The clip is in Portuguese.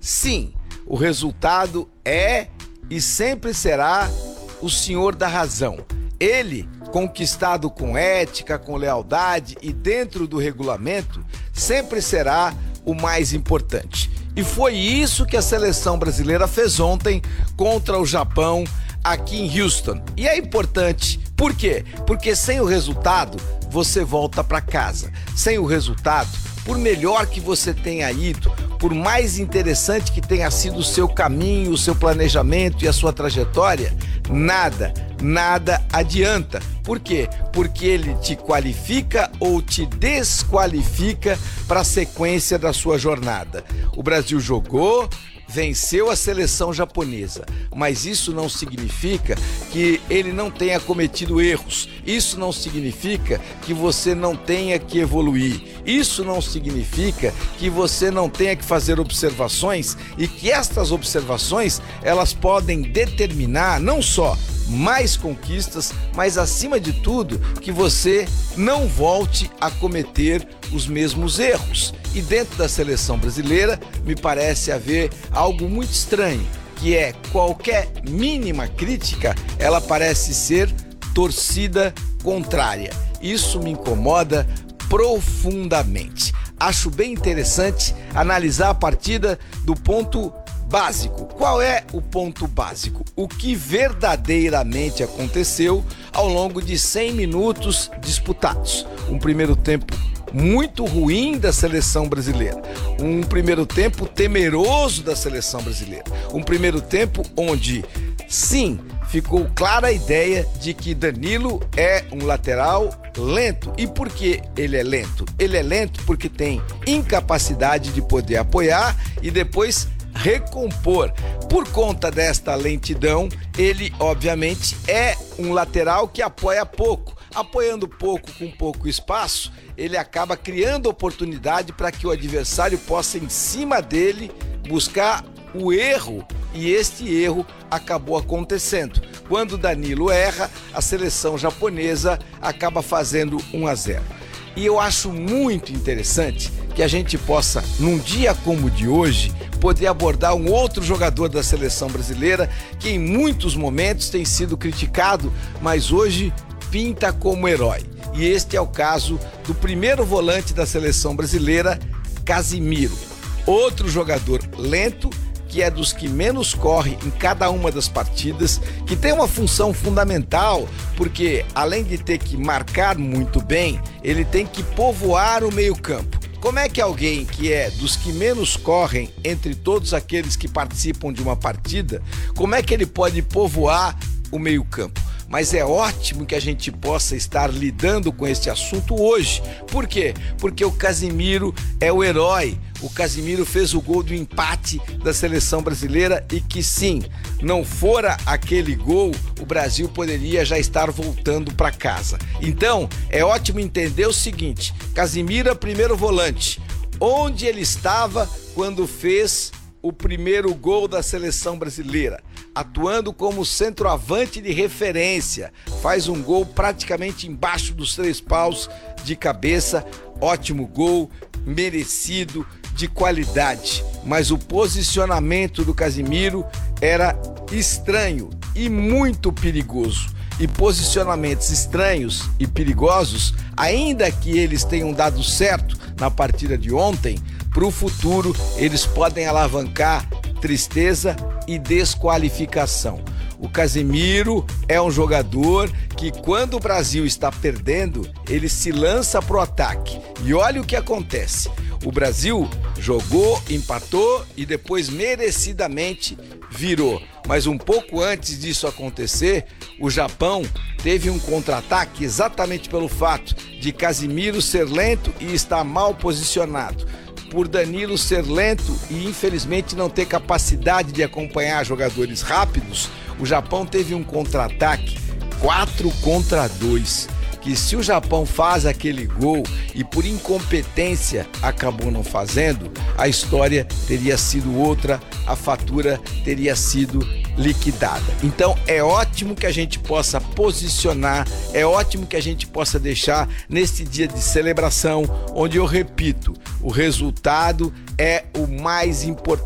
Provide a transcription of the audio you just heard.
Sim, o resultado é e sempre será o senhor da razão. Ele, conquistado com ética, com lealdade e dentro do regulamento, sempre será o mais importante. E foi isso que a seleção brasileira fez ontem contra o Japão aqui em Houston. E é importante, por quê? Porque sem o resultado, você volta para casa. Sem o resultado, por melhor que você tenha ido, por mais interessante que tenha sido o seu caminho, o seu planejamento e a sua trajetória, nada adianta. Por quê? Porque ele te qualifica ou te desqualifica para a sequência da sua jornada. O Brasil jogou, venceu a seleção japonesa, mas isso não significa que ele não tenha cometido erros. Isso não significa que você não tenha que evoluir. Isso não significa que você não tenha que fazer observações e que estas observações elas podem determinar não só mais conquistas, mas acima de tudo que você não volte a cometer os mesmos erros. E dentro da seleção brasileira me parece haver algo muito estranho, que é qualquer mínima crítica, ela parece ser torcida contrária. Isso me incomoda profundamente. Acho bem interessante analisar a partida do ponto básico. Qual é o ponto básico? O que verdadeiramente aconteceu ao longo de 100 minutos disputados. Um primeiro tempo muito ruim da seleção brasileira. Um primeiro tempo temeroso da seleção brasileira. Um primeiro tempo onde, sim, ficou clara a ideia de que Danilo é um lateral lento. E por que ele é lento? Ele é lento porque tem incapacidade de poder apoiar e depois recompor. Por conta desta lentidão, ele obviamente é um lateral que apoia pouco. Apoiando pouco com pouco espaço, ele acaba criando oportunidade para que o adversário possa, em cima dele, buscar o erro. E este erro acabou acontecendo. Quando Danilo erra, a seleção japonesa acaba fazendo 1-0. E eu acho muito interessante que a gente possa, num dia como o de hoje, poder abordar um outro jogador da seleção brasileira que em muitos momentos tem sido criticado, mas hoje pinta como herói. E este é o caso do primeiro volante da seleção brasileira, Casimiro. Outro jogador lento, que é dos que menos corre em cada uma das partidas, que tem uma função fundamental, porque além de ter que marcar muito bem, ele tem que povoar o meio-campo. Como é que alguém que é dos que menos correm entre todos aqueles que participam de uma partida, como é que ele pode povoar o meio-campo? Mas é ótimo que a gente possa estar lidando com este assunto hoje. Por quê? Porque o Casimiro é o herói. O Casimiro fez o gol do empate da seleção brasileira e que sim, não fora aquele gol, o Brasil poderia já estar voltando para casa. Então, é ótimo entender o seguinte: Casimiro é primeiro volante. Onde ele estava quando fez o primeiro gol da seleção brasileira? Atuando como centroavante de referência, faz um gol praticamente embaixo dos 3 paus de cabeça, ótimo gol, merecido, de qualidade. Mas o posicionamento do Casimiro era estranho e muito perigoso. E posicionamentos estranhos e perigosos, ainda que eles tenham dado certo na partida de ontem, para o futuro eles podem alavancar tristeza e desqualificação. O Casimiro é um jogador que, quando o Brasil está perdendo, ele se lança pro ataque. E olha o que acontece. O Brasil jogou, empatou e depois merecidamente virou. Mas um pouco antes disso acontecer, o Japão teve um contra-ataque exatamente pelo fato de Casimiro ser lento e estar mal posicionado. Por Danilo ser lento e infelizmente não ter capacidade de acompanhar jogadores rápidos, o Japão teve um contra-ataque 4-2, que se o Japão faz aquele gol e por incompetência acabou não fazendo, a história teria sido outra, a fatura teria sido liquidada. Então é ótimo que a gente possa posicionar, é ótimo que a gente possa deixar nesse dia de celebração, onde eu repito, o resultado é o mais importante.